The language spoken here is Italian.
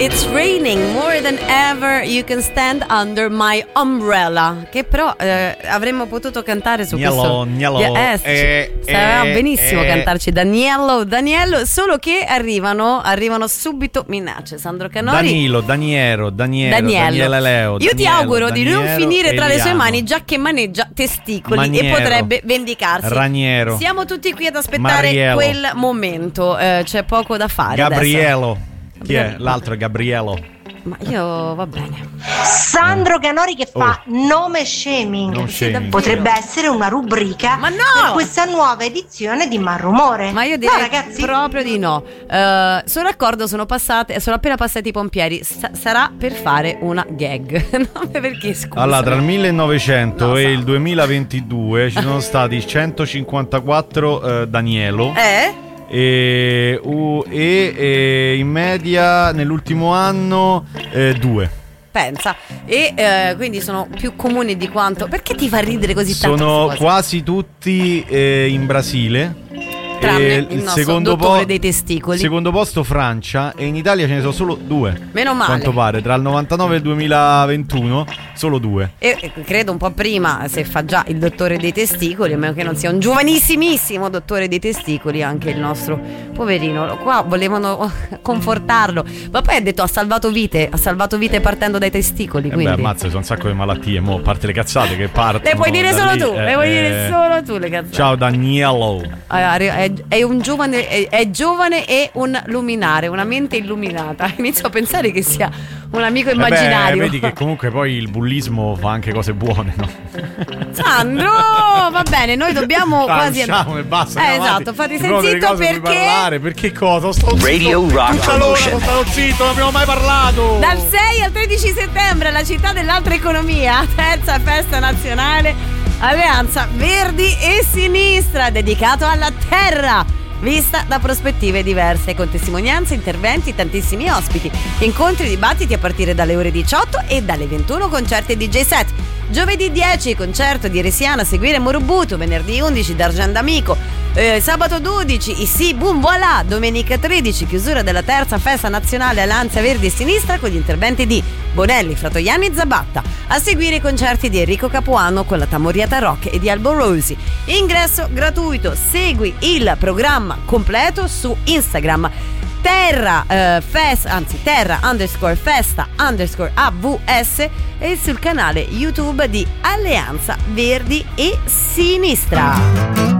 It's raining more than ever, you can stand under my umbrella. Che però avremmo potuto cantare su questo. Sapeva benissimo cantarci Daniello, solo che arrivano subito minacce. Sandro Canori, Daniele Leo. Io ti auguro di non finire tra le sue mani, già che maneggia testicoli e potrebbe vendicarsi. Raniero. Siamo tutti qui ad aspettare quel momento, c'è poco da fare. Gabriello. Chi è? L'altro è Gabriello. Ma io va bene. Sandro Canori che fa nome shaming. Potrebbe essere una rubrica per questa nuova edizione di Malrumore. Ma io direi proprio di no. Sono d'accordo, sono appena passati i pompieri. Sarà per fare una gag. No, perché scusa? Allora, tra il 1900 e il 2022 ci sono stati 154 Danielo. E in media nell'ultimo anno 2. Pensa. E quindi sono più comuni di quanto. Perché ti fa ridere così tanto? Sono quasi tutti in Brasile. Tranne il nostro dottore dei testicoli. Secondo posto Francia. E in Italia ce ne sono solo 2. Meno male. Quanto pare. Tra il 99 e il 2021 solo 2. E credo un po' prima, se fa già il dottore dei testicoli, a meno che non sia un giovanissimissimo dottore dei testicoli, anche il nostro poverino. Qua volevano confortarlo, ma poi ha detto ha salvato vite partendo dai testicoli. Quindi ammazza, sono un sacco di malattie. Mo, a parte le cazzate che partono. Le puoi dire solo tu. Le puoi dire solo tu le cazzate. Ciao Daniello. È un giovane, è giovane e un luminare, una mente illuminata. Inizio a pensare che sia un amico immaginario. Vedi che comunque poi il bullismo fa anche cose buone, no? Sandro, va bene, noi dobbiamo quasi e basta. Esatto, fate zitto perché cosa? Radio Rock Revolution. Sto zitto, non abbiamo mai parlato. Dal 6 al 13 settembre alla città dell'altra economia, terza festa nazionale Alleanza Verdi e Sinistra, dedicato alla terra, vista da prospettive diverse, con testimonianze, interventi, tantissimi ospiti, incontri, dibattiti a partire dalle ore 18 e dalle 21 concerti DJ set. Giovedì 10 concerto di Resiana, seguire Morubuto, venerdì 11 D'Argent D'Amico, sabato 12 Issi Boom Voilà, domenica 13 chiusura della terza festa nazionale Alleanza Verdi e Sinistra con gli interventi di Bonelli, Fratoianni e Zabatta. A seguire i concerti di Enrico Capuano con la Tamoriata Rock e di Albo Rosi. Ingresso gratuito, segui il programma completo su Instagram Terra _festa_AVS e sul canale YouTube di Alleanza Verdi e Sinistra.